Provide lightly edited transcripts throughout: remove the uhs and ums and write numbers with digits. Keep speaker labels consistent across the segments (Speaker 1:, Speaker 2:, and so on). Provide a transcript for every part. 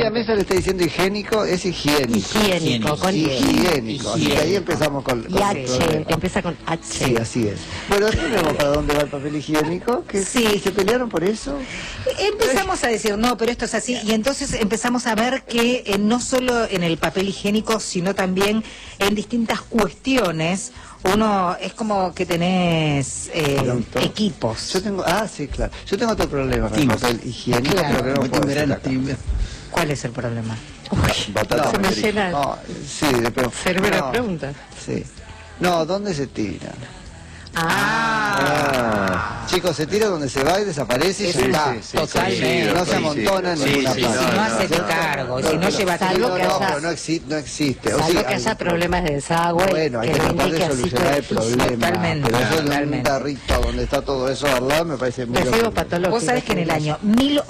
Speaker 1: Silvia Mesa le está diciendo higiénico, es higiénico.
Speaker 2: Higiénico, con
Speaker 1: higiénico. Así que ahí empezamos con
Speaker 2: y H, empieza con H.
Speaker 1: Sí, así es. Bueno, después vemos para dónde va el papel higiénico. Que
Speaker 3: sí.
Speaker 1: ¿Se pelearon por eso?
Speaker 3: Empezamos a decir, no, pero esto es así, y entonces empezamos a ver que no solo en el papel higiénico, sino también en distintas cuestiones, uno es como que tenés equipos.
Speaker 1: Yo tengo, sí, claro. Yo tengo otro problema con el papel higiénico,
Speaker 3: claro,
Speaker 1: pero que no puedo decir acá.
Speaker 3: ¿Cuál es el problema?
Speaker 2: Se me llena.
Speaker 1: No, sí, pero
Speaker 2: Cerbera pregunta.
Speaker 1: Sí. No, ¿dónde se tira? Chicos, se tira donde se va y desaparece y ya está.
Speaker 3: Totalmente.
Speaker 1: No se amontona en ninguna parte.
Speaker 3: Si no hace cargo, si no lleva
Speaker 1: salvo que pero no existe.
Speaker 2: Salvo que haya problemas de desagüe.
Speaker 1: Bueno, hay que tratar de solucionar el problema.
Speaker 3: Totalmente.
Speaker 1: Pero eso de un tarrito donde está todo eso al lado me parece muy
Speaker 2: patológico.
Speaker 3: Vos sabés que en el año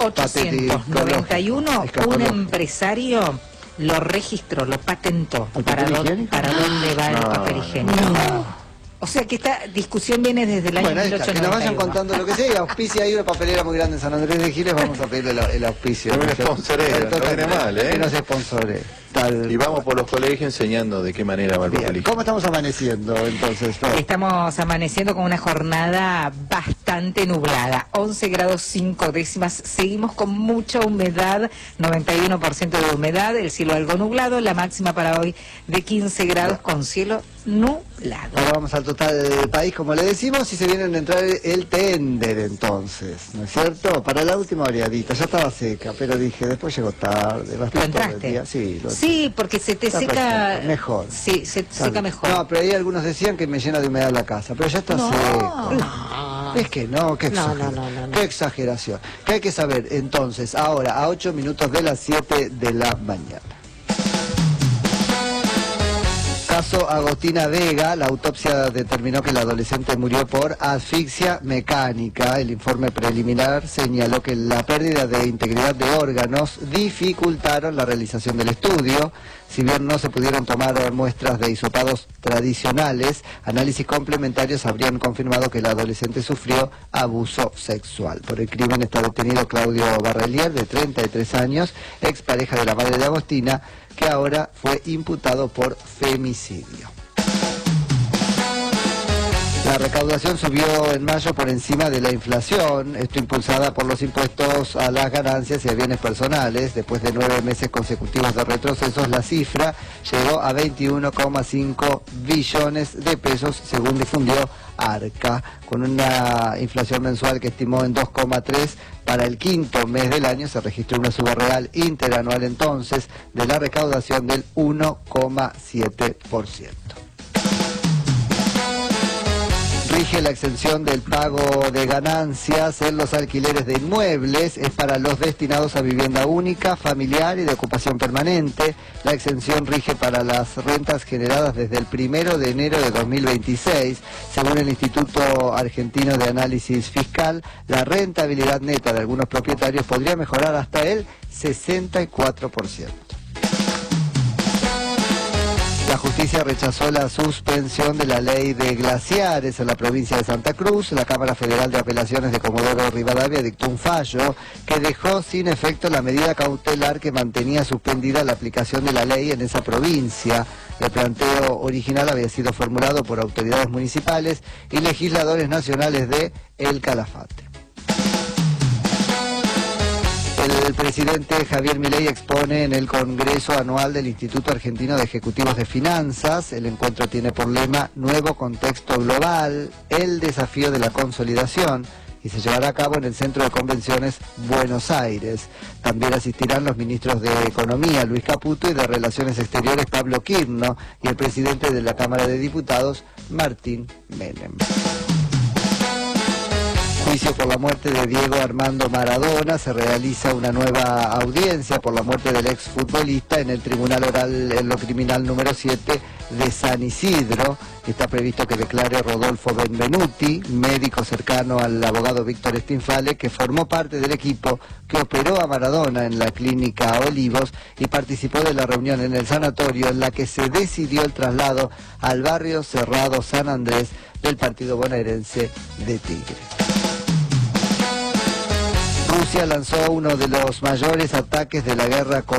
Speaker 3: 1891 un empresario lo registró, lo patentó. ¿Para dónde va el papel higiénico? O sea que esta discusión viene desde el año 1891.
Speaker 1: Que nos vayan contando lo que sea, y auspicia ahí una papelera muy grande en San Andrés de Giles, vamos a pedirle el auspicio.
Speaker 4: No me sponsoré, no viene mal,
Speaker 1: Que nos sponsore.
Speaker 4: Y vamos por los colegios enseñando de qué manera va el papel higiénico.
Speaker 1: ¿Cómo estamos amaneciendo entonces?
Speaker 3: Estamos amaneciendo con una jornada bastante nublada, 11 grados 5 décimas, seguimos con mucha humedad, 91% de humedad, el cielo algo nublado, la máxima para hoy de 15 grados con cielo nublado.
Speaker 1: Ahora vamos al total del país, como le decimos, y se vienen a entrar el tender entonces, ¿no es cierto? Para la última oreadita, ya estaba seca, pero dije, después llegó tarde.
Speaker 3: ¿Lo entraste? Sí, porque se te seca...
Speaker 1: Mejor.
Speaker 3: Sí, se seca mejor.
Speaker 1: No, pero ahí algunos decían que me llena de humedad la casa, pero ya está seco.
Speaker 2: No.
Speaker 1: Es que no, qué exageración. Qué exageración. ¿Qué hay que saber? Entonces, ahora, a 8 minutos de las 7 de la mañana. Caso Agostina Vega, la autopsia determinó que la adolescente murió por asfixia mecánica. El informe preliminar señaló que la pérdida de integridad de órganos dificultaron la realización del estudio. Si bien no se pudieron tomar muestras de hisopados tradicionales, análisis complementarios habrían confirmado que la adolescente sufrió abuso sexual. Por el crimen está detenido Claudio Barrelier, de 33 años, expareja de la madre de Agostina, que ahora fue imputado por femicidio. La recaudación subió en mayo por encima de la inflación, esto impulsada por los impuestos a las ganancias y a bienes personales. Después de 9 meses consecutivos de retrocesos, la cifra llegó a 21,5 billones de pesos, según difundió Arca, con una inflación mensual que estimó en 2,3. Para el quinto mes del año se registró una suba real interanual entonces de la recaudación del 1,7%. Rige la exención del pago de ganancias en los alquileres de inmuebles, es para los destinados a vivienda única, familiar y de ocupación permanente. La exención rige para las rentas generadas desde el 1 de enero de 2026. Según el Instituto Argentino de Análisis Fiscal, la rentabilidad neta de algunos propietarios podría mejorar hasta el 64%. La justicia rechazó la suspensión de la ley de glaciares en la provincia de Santa Cruz. La Cámara Federal de Apelaciones de Comodoro Rivadavia dictó un fallo que dejó sin efecto la medida cautelar que mantenía suspendida la aplicación de la ley en esa provincia. El planteo original había sido formulado por autoridades municipales y legisladores nacionales de El Calafate. El presidente Javier Milei expone en el Congreso Anual del Instituto Argentino de Ejecutivos de Finanzas. El encuentro tiene por lema Nuevo Contexto Global, el desafío de la consolidación, y se llevará a cabo en el Centro de Convenciones Buenos Aires. También asistirán los ministros de Economía, Luis Caputo, y de Relaciones Exteriores, Pablo Quirno, y el presidente de la Cámara de Diputados, Martín Menem. Juicio por la muerte de Diego Armando Maradona. Se realiza una nueva audiencia por la muerte del exfutbolista en el Tribunal Oral en lo Criminal número 7 de San Isidro. Está previsto que declare Rodolfo Benvenuti, médico cercano al abogado Víctor Stinfale, que formó parte del equipo que operó a Maradona en la clínica Olivos y participó de la reunión en el sanatorio en la que se decidió el traslado al barrio cerrado San Andrés del partido bonaerense de Tigre. Rusia lanzó uno de los mayores ataques de la guerra